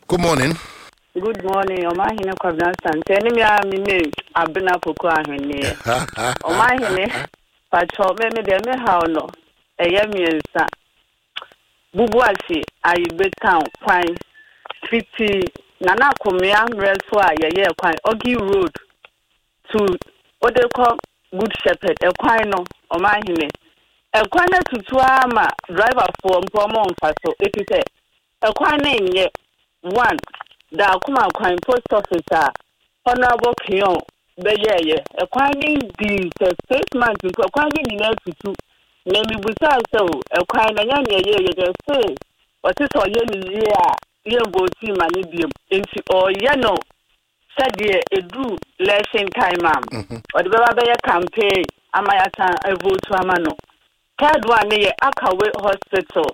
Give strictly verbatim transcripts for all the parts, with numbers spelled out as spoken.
Good morning. Good morning. O ma hine kwabna sante. Eni mi a mi me abena poko ahwene. O ma hine pa cho me me de me ha no. Eye miensa. Bubu asi ayibe town kwan fifty nana komia mreso a ye ye kwan Ogi Road to Odeko Good Shepherd e kwan no o ma hine. E kwan na tutu ama driver for mpomo mfaso etise. E kwan na nye one da kuma kwan post office a honorable Kion beyeye e kwan ni di six months nko kwan ni na tutu na mi busa so e kwan na nya ye ye je say o ti so ye ni ye a ye go ti ma ni biem enti o ye no said edu lesson time am o de baba be campaign amayata e vote amano third one ye Akawe hospital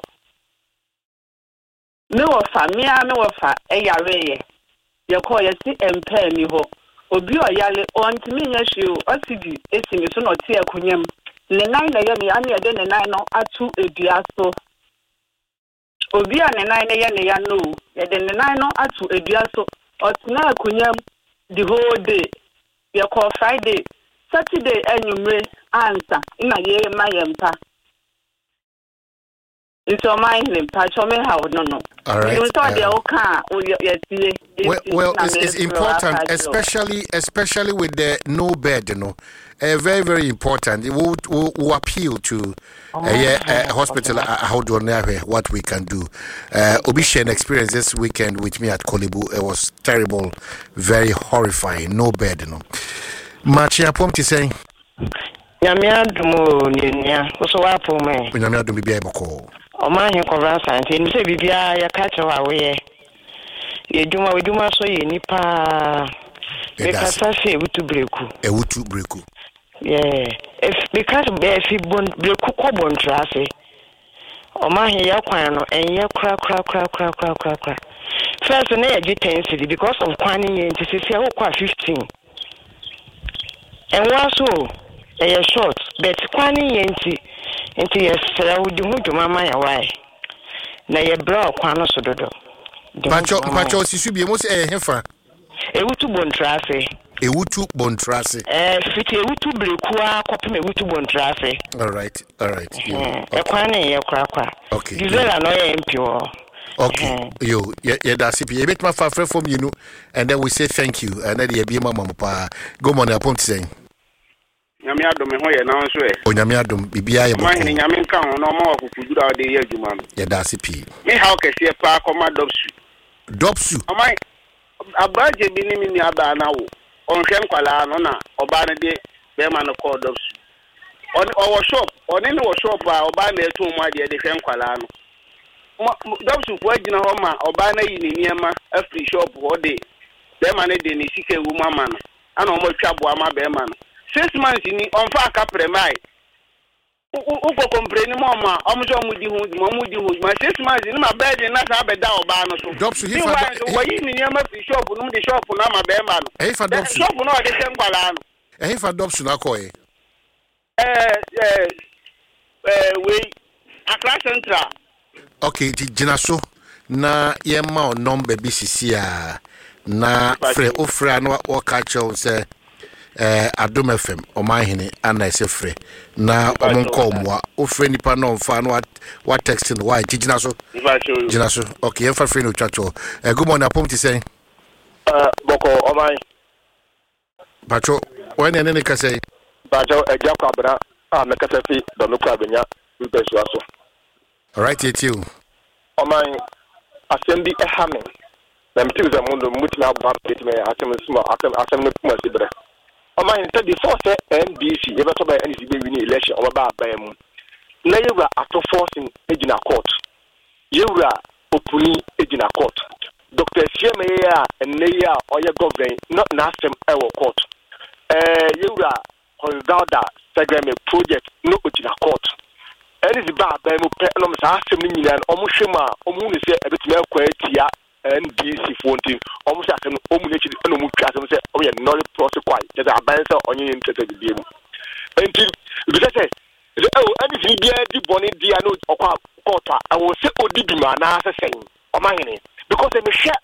me wofa me a me wofa e yare ye ye call ye si empa ni ho obi o yale ontimi nya hwe o osidi esimi so no tie akunyam ne nine na ye me ane ye de ne nine no atu edua so obi a ne nine na ye ne ya no ye de ne nine no atu edua so otina akunyam the whole day ye call Friday Saturday enyumre answer ina ye ma ye mpa. It's your mind, Pachomen. How no no. All right. You saw the Oka. Well, well it's, it's important, especially especially with the no bed, you know. Uh, very, very important. It will, will, will appeal to uh, yeah, uh, hospital. Uh, how do you know what we can do? Uh, Obishan experience this weekend with me at Kolibu. It was terrible, very horrifying. No bed, you know. Machia Pomti saying. Yamia Dumo, Nia, what's what for me? Yamia Dumi be able to call. O ma he kovra sante ni se bibia ya ka che wa we ye duma we duma so ye nipa be ka sa se ewutu breku ewutu breku yeah if because be fi bon breku ko bon trase o ma he ya kwan no enye kra kra kra kra kra kra kra first na ye gi ten city because of kwan ye ntisi se wo kwa fifteen and also e short but kwan ye nti Enti yesra wudi hu dwuma ma ya wai na ye bra kwa no so dodo pacho pacho sisu bi mo se eh hefa ewutu bontrafe ewutu bontrafe eh fiti ewutu breku a kopem ewutu bontrafe all right all right e kwa na ye kra kwa okay dizela no ye mpio okay yo ye ye da sipi e betma fa frɛ from you know and then we say thank you and then ye bi mama pa go morning apom say Nyame adom ho ye na nso e onyame adom bibia ye boko ma nyame nka ho no ma wakukudura de ye adwuma no ye da sipi me ha okese pa akoma dopsu dopsu amai abaje bi ni mi aba na wo onhwe nkwala no na oba ne de be ma no call dopsu on owo shop oni ne wo shop a oba na etu mu ade de hwe nkwala no dopsu fo agina ho ma oba na yi ni niema afri shop ho de be ma ne de ni sike wu mama no ana o mo twa bo ama be ma no six months ni on fa ka premai u ko compreni mama omjo mudi hu mo mudi hu ma six months ni ma bed na sa beda oba no so dopsu hi fa wo yi ni niam fi shop no de shop na ma be ma no e fa dopsu shop no de sem kwala no e fa dopsu na ko e eh eh eh we Accra Central okay jina so na ye ma o number bi sisi a na frɛ o frɛ no o ka cho se eh Adom F M o ma hene ana ese frɛ na o mon call mo o frɛ nipa no mfa no wa texting why jina so jina so okay em fa frɛ no twacho eh good morning apom ti say uh boko o mai pacho when ene ne ka say pacho e ja kwabra a me ka fi do no kwabenya mpesu aso all right it you o mai asem bi e ha me na mti za mundo mutima abba bit me asem suma asem asem no kuma sibre o ma in thirty four say N B C e be to ba N C B win election o ba ba mu na yewura ato forcing ejina court yewura opuni ejina court Doctor Sieme ya enneya oye govern not na asem e wo court eh yewura Honzalda Segame project no ejina court N C B ba ba mu pe no msa asem ni nyina o mu hwema o mu ne se e betime akwa atia N B C fourteen almost as an omunity and mutasm say, oh, yeah, not a prosecute that are bands on your interested in you. Until because I say, oh, and if you be a bonny diano or quarter, I will say, oh, did you man as a saying, or my name, because I'm a share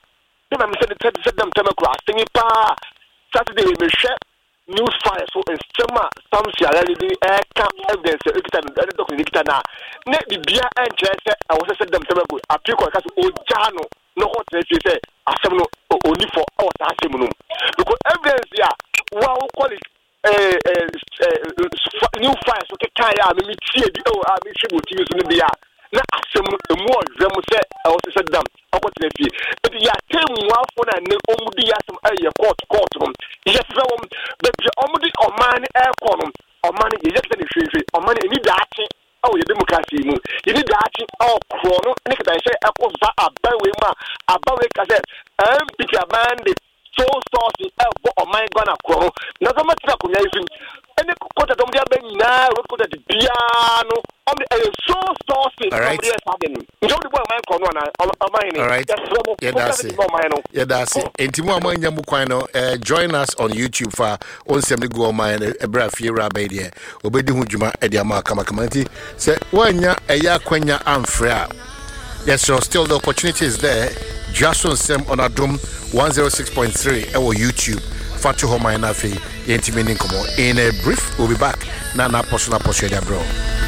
dem am said said them temekura stingy pa Saturday we share news fire so instema some share the air camp evidence ekita no the document ekita na na bibia enche se I was said them temekura appeal ko ka so ojano no hot na say asem no oni for our asem no because evidence ya wa wo call it eh eh new fire so ke kan ya me tie bi o a me hwe bo tv so no bia na asem emu ozem se I was said them akoti na fie but ya temu afo na ne omudi yasem aye court court no yes so but the omudi oman air kono oman ye yekta ne hwehwe oman ni daate awo ye democracy mu ye ni daate awo kro no ne kata say akosa abawe ma abawe ka say em pika bande so source e bo oman gona kro na so matira ko nya ifin ene kota dom dia ben na ro kota de bia no om the so source all right njo de boy oman kono na oman ni all right yeah that's it yeah that's it entimu amanya mu kwan no join us on YouTube for onsem go oman e bra fie rabai de obedi hu djuma e dia ma kama kama nti se wanya eya kwanya amfre a yes so still the opportunity is there just on sem on Adom one oh six point three our YouTube Fatu Homa Nafi Yentimenin Komo. In a brief, we'll be back. Nana Posuna Poshedia Bro.